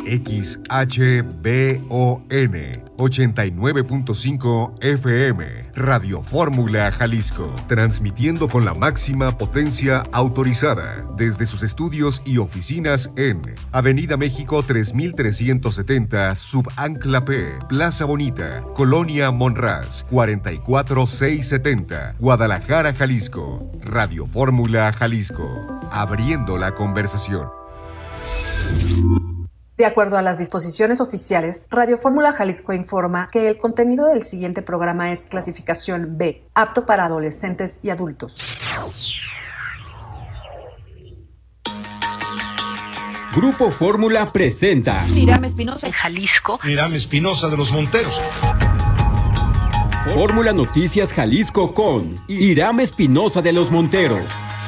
XHBON 89.5 FM, Radio Fórmula Jalisco, transmitiendo con la máxima potencia autorizada desde sus estudios y oficinas en Avenida México 3370, Subancla P, Plaza Bonita, Colonia Monraz, 44670, Guadalajara, Jalisco. Radio Fórmula Jalisco, abriendo la conversación. De acuerdo a las disposiciones oficiales, Radio Fórmula Jalisco informa que el contenido del siguiente programa es clasificación B, apto para adolescentes y adultos. Grupo Fórmula presenta Irán Espinosa de Jalisco. Irán Espinosa de los Monteros. Fórmula Noticias Jalisco con Irán Espinosa de los Monteros.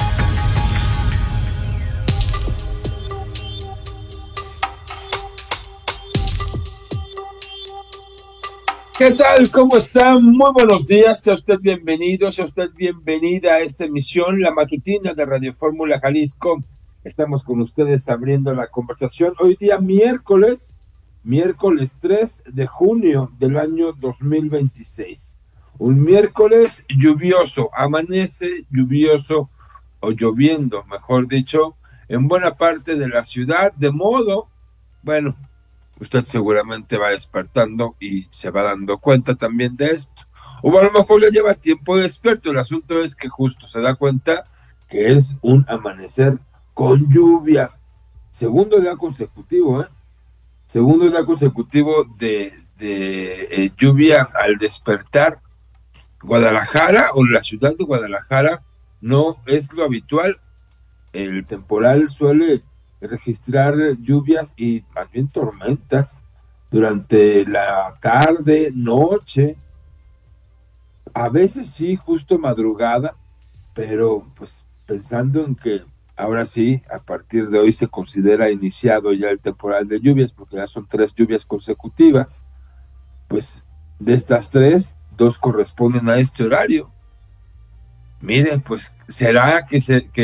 ¿Qué tal? ¿Cómo está? Muy buenos días. Sea usted bienvenido, sea usted bienvenida a esta emisión, la matutina de Radio Fórmula Jalisco. Estamos con ustedes abriendo la conversación. Hoy día miércoles 3 de junio del año 2026. Un miércoles lluvioso, amanece lluvioso o lloviendo, mejor dicho, en buena parte de la ciudad, de modo, bueno, usted seguramente va despertando y se va dando cuenta también de esto. O a lo mejor le lleva tiempo despierto. El asunto es que justo se da cuenta que es un amanecer con lluvia. Segundo día consecutivo, Segundo día consecutivo de lluvia al despertar. Guadalajara o la ciudad de Guadalajara no es lo habitual. El temporal suele registrar lluvias y más bien tormentas durante la tarde, noche, a veces sí, justo madrugada, pero pues pensando en que ahora sí, a partir de hoy se considera iniciado ya el temporal de lluvias, porque ya son 3 lluvias consecutivas, pues de estas 3, 2 corresponden a este horario. Miren, pues será que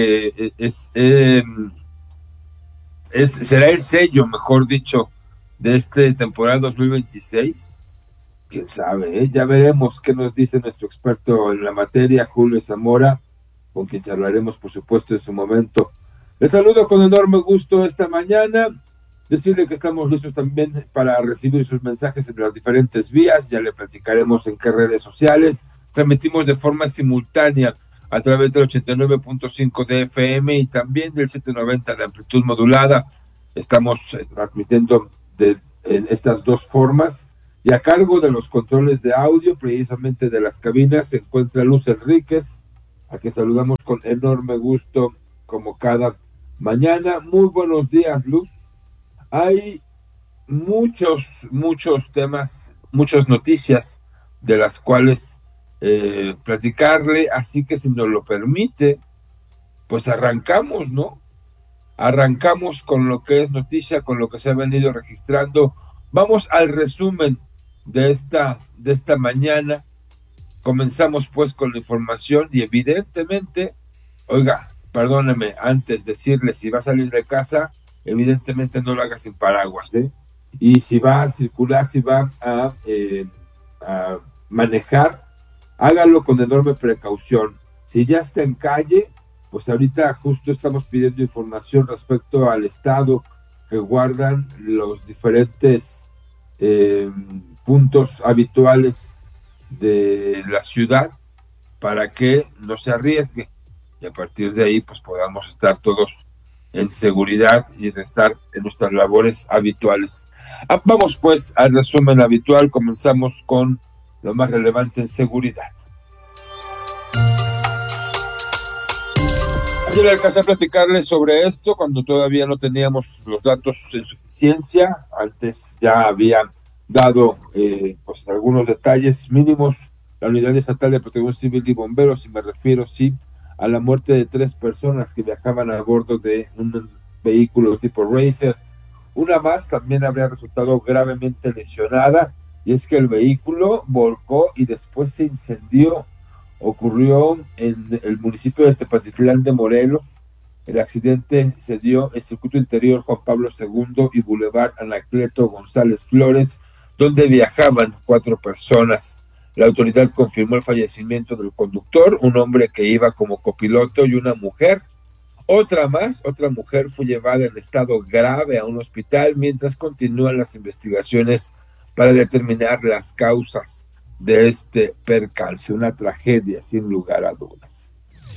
será el sello, mejor dicho, de este temporal 2026. Quién sabe, ¿eh? Ya veremos qué nos dice nuestro experto en la materia, Julio Zamora, con quien charlaremos, por supuesto, en su momento. Les saludo con enorme gusto esta mañana. Decirle que estamos listos también para recibir sus mensajes en las diferentes vías. Ya le platicaremos en qué redes sociales. Transmitimos de forma simultánea a través del 89.5 de FM y también del 790 de amplitud modulada. Estamos transmitiendo en estas dos formas. Y a cargo de los controles de audio, precisamente de las cabinas, se encuentra Luz Enríquez, a quien saludamos con enorme gusto, como cada mañana. Muy buenos días, Luz. Hay muchos temas, muchas noticias de las cuales platicarle, así que si nos lo permite, pues arrancamos, ¿no? Arrancamos con lo que es noticia, con lo que se ha venido registrando. Vamos al resumen de esta mañana. Comenzamos pues con la información y evidentemente, oiga, perdóneme, antes decirle, si va a salir de casa, evidentemente no lo haga sin paraguas, ¿eh? Y si va a circular, si va a manejar, hágalo con enorme precaución. Si ya está en calle, pues ahorita justo estamos pidiendo información respecto al estado que guardan los diferentes puntos habituales de la ciudad para que no se arriesgue y a partir de ahí pues podamos estar todos en seguridad y estar en nuestras labores habituales. Vamos pues al resumen habitual. Comenzamos con lo más relevante en seguridad. Ayer alcancé a platicarles sobre esto cuando todavía no teníamos los datos en suficiencia. Antes ya había dado pues algunos detalles mínimos la Unidad Estatal de Protección Civil y Bomberos, y me refiero a la muerte de 3 personas que viajaban a bordo de un vehículo tipo Racer. Una más también habría resultado gravemente lesionada, y es que el vehículo volcó y después se incendió. Ocurrió en el municipio de Tepatitlán de Morelos, El accidente se dio en Circuito Interior Juan Pablo II y Boulevard Anacleto González Flores, donde viajaban 4 personas. La autoridad confirmó el fallecimiento del conductor, un hombre que iba como copiloto y una mujer. Otra mujer fue llevada en estado grave a un hospital mientras continúan las investigaciones para determinar las causas de este percance. Una tragedia sin lugar a dudas.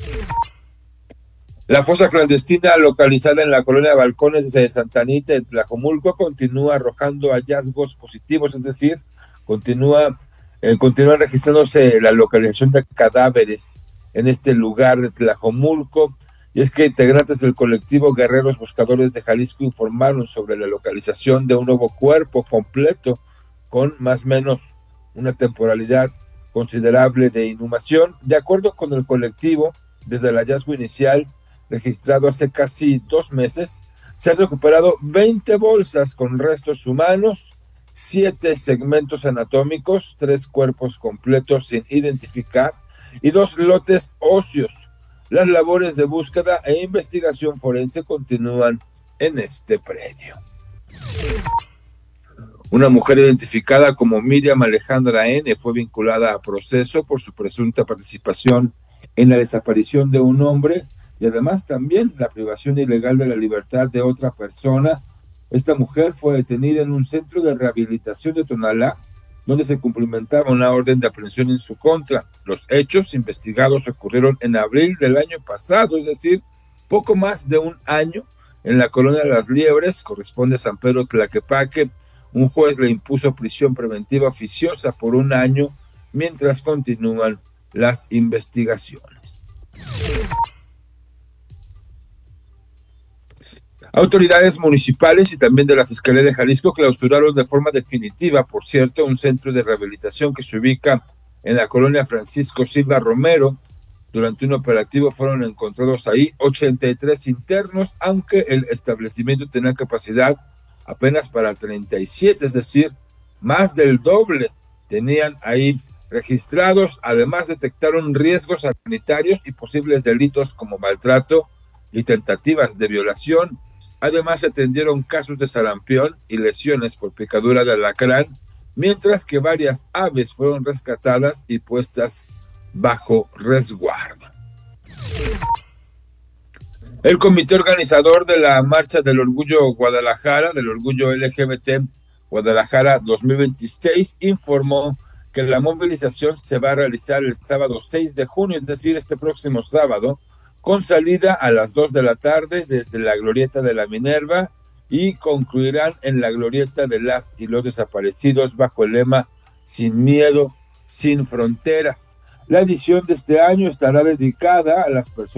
La fosa clandestina localizada en la colonia Balcones de Santa Anita en Tlajomulco continúa arrojando hallazgos positivos, es decir, continúa registrándose la localización de cadáveres en este lugar de Tlajomulco, y es que integrantes del colectivo Guerreros Buscadores de Jalisco informaron sobre la localización de un nuevo cuerpo completo con más o menos una temporalidad considerable de inhumación. De acuerdo con el colectivo, desde el hallazgo inicial registrado hace casi 2 meses, se han recuperado 20 bolsas con restos humanos, 7 segmentos anatómicos, 3 cuerpos completos sin identificar y 2 lotes óseos. Las labores de búsqueda e investigación forense continúan en este predio. Una mujer identificada como Miriam Alejandra N. fue vinculada a proceso por su presunta participación en la desaparición de un hombre y además también la privación ilegal de la libertad de otra persona. Esta mujer fue detenida en un centro de rehabilitación de Tonalá, donde se cumplimentaba una orden de aprehensión en su contra. Los hechos investigados ocurrieron en abril del año pasado, es decir, poco más de un año, en la colonia de Las Liebres, corresponde a San Pedro Tlaquepaque. Un juez le impuso prisión preventiva oficiosa por 1 año mientras continúan las investigaciones. Autoridades municipales y también de la Fiscalía de Jalisco clausuraron de forma definitiva, por cierto, un centro de rehabilitación que se ubica en la colonia Francisco Silva Romero. Durante un operativo fueron encontrados ahí 83 internos, aunque el establecimiento tenía capacidad apenas para 37, es decir, más del doble tenían ahí registrados. Además, detectaron riesgos sanitarios y posibles delitos como maltrato y tentativas de violación. Además, se atendieron casos de sarampión y lesiones por picadura de alacrán, mientras que varias aves fueron rescatadas y puestas bajo resguardo. El comité organizador de la Marcha del Orgullo Guadalajara, del Orgullo LGBT Guadalajara 2026, informó que la movilización se va a realizar el sábado 6 de junio, es decir, este próximo sábado, con salida a las 2 de la tarde desde la Glorieta de la Minerva y concluirán en la Glorieta de las y los desaparecidos bajo el lema Sin miedo, sin fronteras. La edición de este año estará dedicada a las personas